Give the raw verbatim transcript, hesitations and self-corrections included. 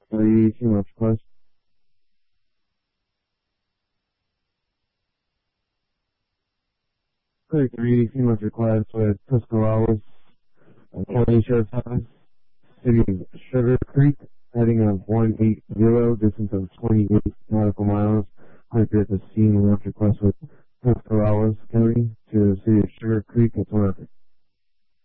three eighteen left request. Clear three eighteen left request with Tuscarawas, uh, County Sheriff's Office, City of Sugar Creek, heading of one eighty, distance of twenty-eight nautical miles. Hiker at the scene left request with Tuscarawas County to the City of Sugar Creek. It's one